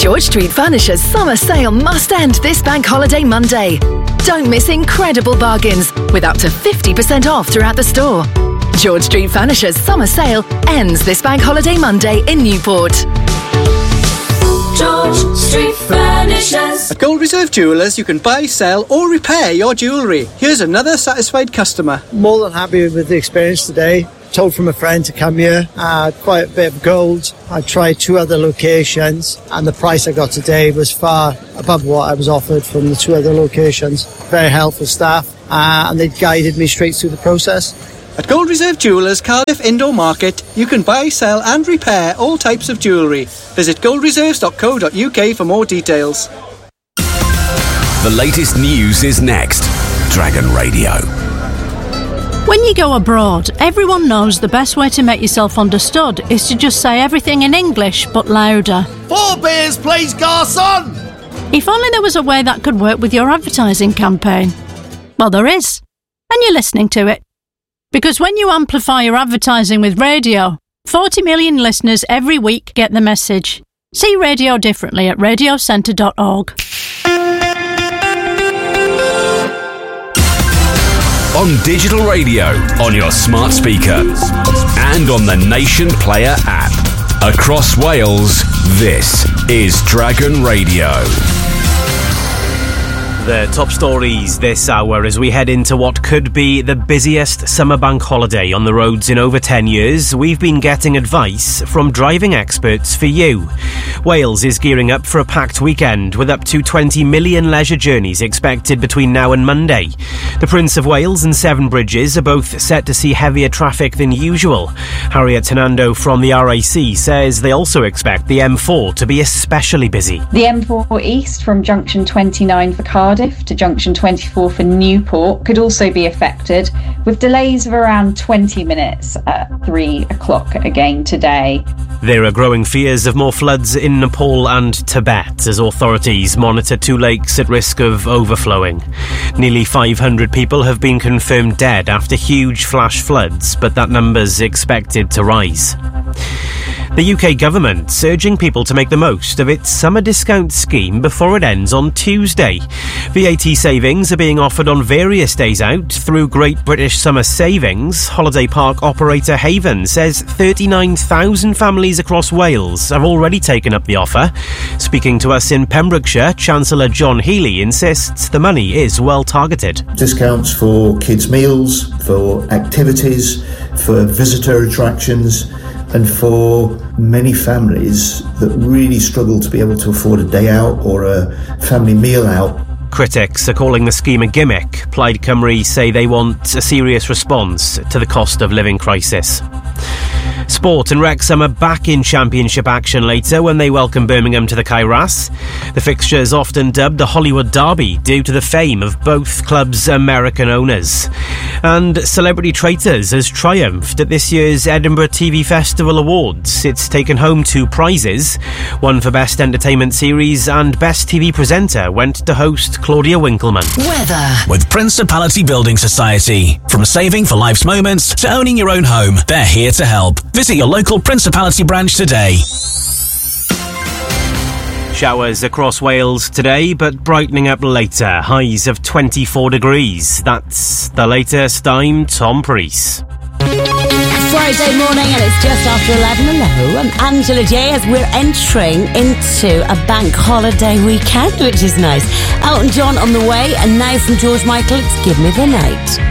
George Street Furniture's summer sale must end this Bank Holiday Monday. Don't miss incredible bargains with up to 50% off throughout the store. George Street Furniture's summer sale ends this Bank Holiday Monday in Newport. George Street Furnishers. At Gold Reserve Jewellers, you can buy, sell or repair your jewellery. Here's another satisfied customer. More than happy with the experience today. Told from a friend to come here. Quite a bit of gold. I tried 2 other locations and the price I got today was far above what I was offered from the 2 other locations. Very helpful staff and they guided me straight through the process. At Gold Reserve Jewellers, Cardiff Indoor Market, you can buy, sell and repair all types of jewellery. Visit goldreserves.co.uk for more details. The latest news is next. Dragon Radio. When you go abroad, everyone knows the best way to make yourself understood is to just say everything in English, but louder. 4 beers, please, garçon! If only there was a way that could work with your advertising campaign. Well, there is. And you're listening to it. Because when you amplify your advertising with radio, 40 million listeners every week get the message. See radio differently at radiocentre.org. On digital radio, on your smart speaker, and on the Nation Player app. Across Wales, this is Dragon Radio. The top stories this hour as we head into what could be the busiest summer bank holiday on the roads in over 10 years. We've been getting advice from driving experts for you. Wales is gearing up for a packed weekend with up to 20 million leisure journeys expected between now and Monday. The Prince of Wales and Severn Bridges are both set to see heavier traffic than usual. Harriet Hernando from the RAC says they also expect the M4 to be especially busy. The M4 East from junction 29 for Cardiff to junction 24 for Newport could also be affected, with delays of around 20 minutes at 3 o'clock again today. There are growing fears of more floods in Nepal and Tibet as authorities monitor 2 lakes at risk of overflowing. Nearly 500 people have been confirmed dead after huge flash floods, but that number's expected to rise. The UK government's urging people to make the most of its summer discount scheme before it ends on Tuesday. VAT savings are being offered on various days out through Great British Summer Savings. Holiday park operator Haven says 39,000 families across Wales have already taken up the offer. Speaking to us in Pembrokeshire, Chancellor John Healey insists the money is well targeted. Discounts for kids' meals, for activities, for visitor attractions, and for many families that really struggle to be able to afford a day out or a family meal out. Critics are calling the scheme a gimmick. Plaid Cymru say they want a serious response to the cost of living crisis. Sport and Wrexham are back in Championship action later when they welcome Birmingham to the Kairas. The fixture is often dubbed the Hollywood Derby due to the fame of both clubs' American owners. And Celebrity Traitors has triumphed at this year's Edinburgh TV Festival Awards. It's taken home 2 prizes. One for Best Entertainment Series and Best TV Presenter went to host Claudia Winkleman. Weather. With Principality Building Society. From saving for life's moments to owning your own home, they're here to help. Visit your local Principality branch today. Showers across Wales today, but brightening up later. Highs of 24 degrees. That's the latest. I'm Tom Preece. Friday morning and it's just after 11. Hello, I'm Angela J as we're entering into a bank holiday weekend, which is nice. Elton John on the way, and now from George Michael, it's Give Me the Night.